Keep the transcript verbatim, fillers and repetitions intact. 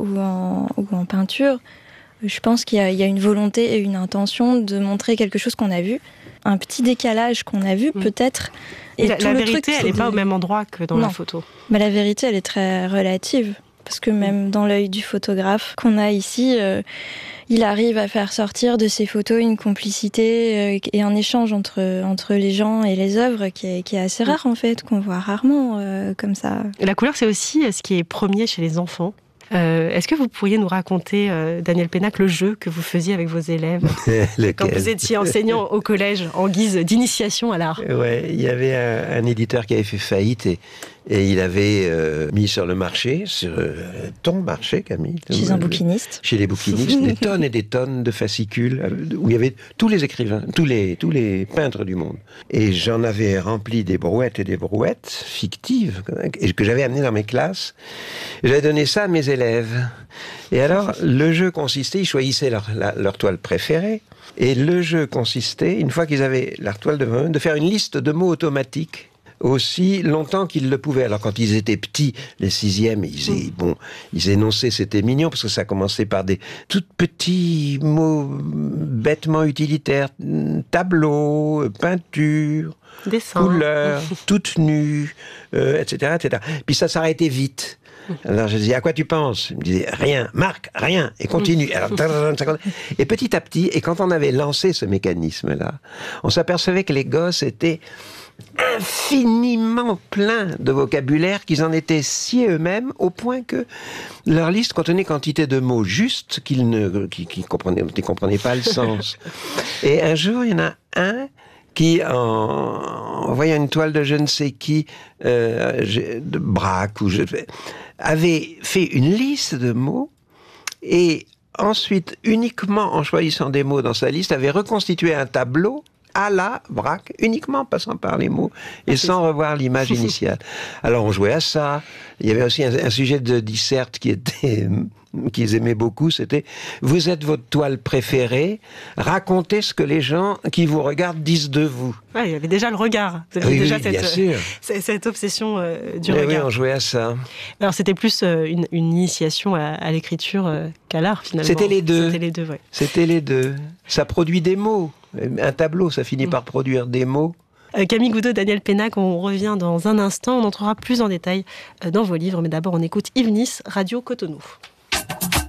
ou en, ou en peinture, je pense qu'il y a, il y a une volonté et une intention de montrer quelque chose qu'on a vu, un petit décalage qu'on a vu, mmh. peut-être. Et la, tout la le vérité, truc, elle n'est de... pas au même endroit que dans non. la photo. Mais la vérité, elle est très relative. Parce que même dans l'œil du photographe qu'on a ici, euh, il arrive à faire sortir de ses photos une complicité euh, et un échange entre, entre les gens et les œuvres qui est, qui est assez rare en fait, qu'on voit rarement euh, comme ça. Et la couleur, c'est aussi ce qui est premier chez les enfants. Euh, est-ce que vous pourriez nous raconter, euh, Daniel Pénac, le jeu que vous faisiez avec vos élèves quand vous étiez enseignant au collège en guise d'initiation à l'art? Ouais, il y avait un, un éditeur qui avait fait faillite et, et il avait euh, mis sur le marché, sur euh, ton marché, Camille. Chez un bouquiniste. Chez les bouquinistes, des tonnes et des tonnes de fascicules où il y avait tous les écrivains, tous les, tous les peintres du monde. Et j'en avais rempli des brouettes et des brouettes fictives et que j'avais amenées dans mes classes. J'avais donné ça à mes élèves. Et alors, le jeu consistait, ils choisissaient leur, la, leur toile préférée. Et le jeu consistait, une fois qu'ils avaient leur toile devant eux, de faire une liste de mots automatiques aussi longtemps qu'ils le pouvaient. Alors quand ils étaient petits, les sixièmes, ils, bon, ils énonçaient, c'était mignon, parce que ça commençait par des tout petits mots bêtement utilitaires, tableau, peinture, dessin, couleur, toute nue, euh, et cetera, et cetera. Puis ça s'arrêtait vite. Alors je disais, à quoi tu penses? Il me disait, rien, Marc, rien, et continue. Alors, et petit à petit, et quand on avait lancé ce mécanisme-là, on s'apercevait que les gosses étaient infiniment pleins de vocabulaire, qu'ils en étaient si eux-mêmes, au point que leur liste contenait quantité de mots justes qu'ils ne qui, qui comprenaient, ne comprenaient pas le sens. Et un jour, il y en a un qui, en, en voyant une toile de je ne sais qui, euh, de Braque, ou je, avait fait une liste de mots, et ensuite, uniquement en choisissant des mots dans sa liste, avait reconstitué un tableau à la Braque, uniquement passant par les mots et sans revoir l'image initiale. Alors on jouait à ça. Il y avait aussi un, un sujet de disserte qui était qu'ils aimaient beaucoup, c'était « Vous êtes votre toile préférée, racontez ce que les gens qui vous regardent disent de vous. » Ouais, il y avait déjà le regard. Vous aviez oui, déjà oui, cette, bien sûr. cette, cette obsession euh, du Mais regard. Oui, on jouait à ça. Alors c'était plus euh, une, une initiation à, à l'écriture euh, qu'à l'art, finalement. C'était les deux. C'était les deux, ouais. C'était les deux. Ça produit des mots. Un tableau, ça finit mmh. par produire des mots. Euh, Camille Goudot, Daniel Pénac, on revient dans un instant. On entrera plus en détail euh, dans vos livres. Mais d'abord, on écoute Yves Nice, Radio Cotonou.